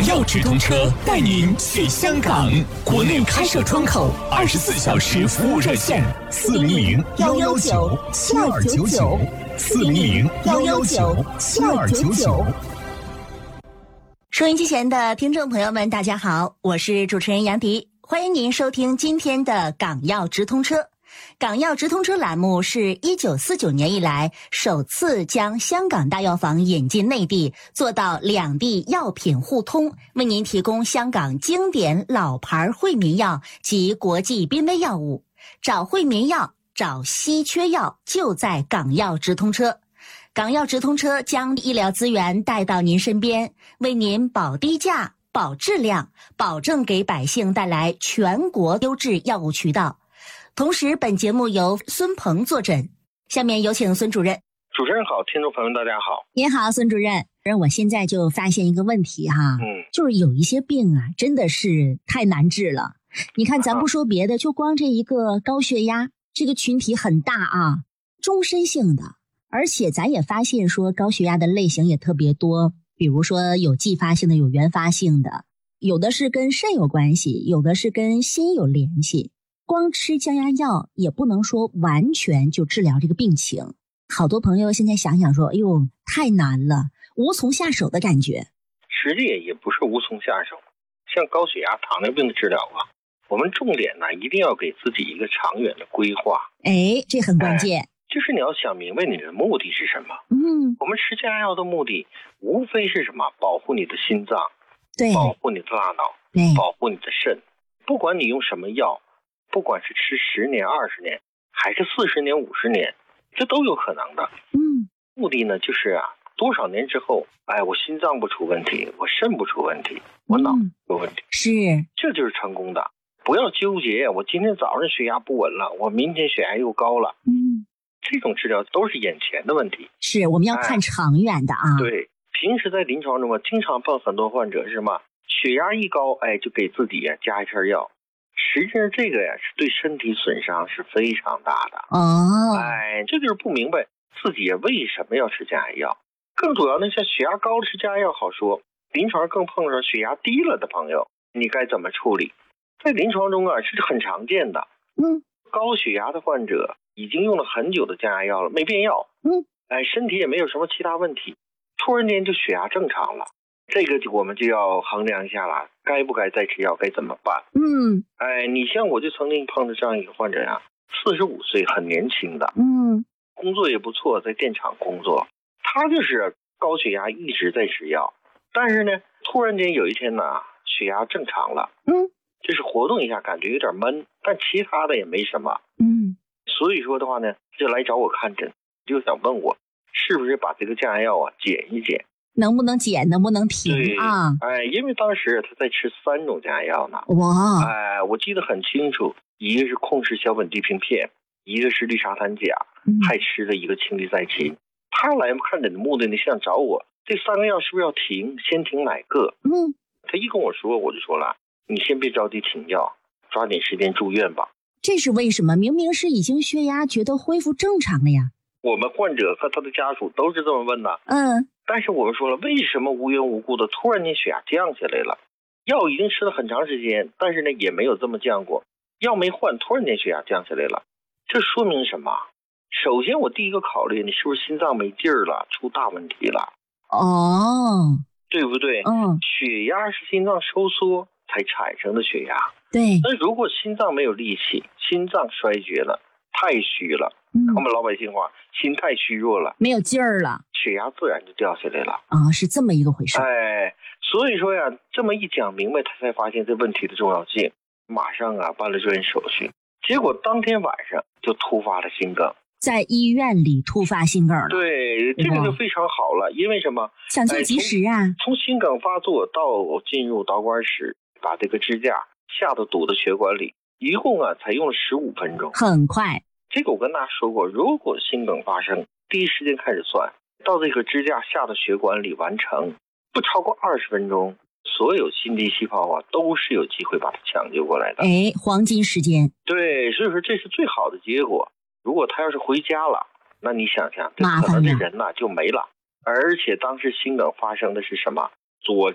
药直通车带您去香港，国内开设窗口，24小时服务热线400-119-7299，400-119-7299。 收音机前的听众朋友们，大家好，我是主持人杨迪，欢迎您收听今天的港药直通车。港药直通车栏目是1949年以来首次将香港大药房引进内地，做到两地药品互通，为您提供香港经典老牌惠民药及国际濒危药物。找惠民药，找稀缺药，就在港药直通车。港药直通车将医疗资源带到您身边，为您保低价、保质量，保证给百姓带来全国优质药物渠道。同时，本节目由孙鹏坐诊。下面有请孙主任。 主持人好，听众朋友们大家好。 您好，孙主任。我现在就发现一个问题哈，就是有一些病啊，真的是太难治了。你看，咱不说别的，就光这一个高血压，这个群体很大啊，终身性的。而且咱也发现说，高血压的类型也特别多，比如说有继发性的，有原发性的，有的是跟肾有关系，有的是跟心有联系。光吃降压药也不能说完全就治疗这个病情，好多朋友现在想想说，哎呦，太难了，无从下手的感觉。 实际也不是无从下手，像高血压、糖尿病的治疗啊，我们重点呢一定要给自己一个长远的规划。 这很关键。 就是你要想明白你的目的是什么。我们吃降压药的目的无非是什么？保护你的心脏， 对， 保护你的大脑， 对， 保护你的肾。不管你用什么药，不管是吃10年、20年，还是40年、50年，这都有可能的。目的呢，就是多少年之后，我心脏不出问题，我肾不出问题，我脑出问题， 是， 这就是成功的。不要纠结，我今天早上血压不稳了，我明天血压又高了。这种治疗都是眼前的问题。是，我们要看长远的啊。对，平时在临床中经常碰很多患者是什么？血压一高，就给自己加一片药。实际上这个是对身体损伤是非常大的。这就是不明白自己为什么要吃降压药。更主要的，像血压高的吃降压药好说，临床更碰上血压低了的朋友，你该怎么处理？在临床中是很常见的。高血压的患者已经用了很久的降压药了，没变药。身体也没有什么其他问题，突然间就血压正常了。这个我们就要衡量一下了，该不该再吃药，该怎么办？你像我就曾经碰到这样一个患者45岁，很年轻的，工作也不错，在电厂工作，他就是高血压一直在吃药，但是呢，突然间有一天血压正常了，就是活动一下感觉有点闷，但其他的也没什么，所以说的话呢，就来找我看诊，就想问我是不是把这个降压药减一减。 能不能减，能不能停啊？ 因为当时他在吃3种降压药呢。 哇！ 我记得很清楚，一个是控制小苯地平片，一个是氯沙滩钾，还吃了一个氢利噻嗪。他来看诊的目的呢，想找我这3个药是不是要停，先停哪个？他一跟我说，我就说了，你先别着急停药，抓紧时间住院吧。 这是为什么？明明是已经血压觉得恢复正常了呀。 我们患者和他的家属都是这么问的。但是我们说了，为什么无缘无故的突然间血压降下来了？药已经吃了很长时间，但是呢也没有这么降过，药没换，突然间血压降下来了，这说明什么？首先我第一个考虑，你是不是心脏没劲儿了，出大问题了？对不对？血压是心脏收缩才产生的血压。 对。 那如果心脏没有力气，心脏衰竭了，太虚了，我们老百姓话，心太虚弱了，没有劲儿了，血压自然就掉下来了。是这么一个回事。所以说这么一讲明白，他才发现这问题的重要性，马上办了住院手续。结果当天晚上就突发了心梗，在医院里突发心梗了。对，这个就非常好了，因为什么？抢救及时从心梗发作到进入导管室，把这个支架下到堵的血管里，一共才用了15分钟，很快。这个我跟大家说过，如果心梗发生，第一时间开始算，到这个支架下到血管里完成，不超过20分钟，所有心肌细胞都是有机会把它抢救过来的。黄金时间。对，所以说这是最好的结果。如果他要是回家了，那你想想，这可能这人就没了。而且当时心梗发生的是什么？左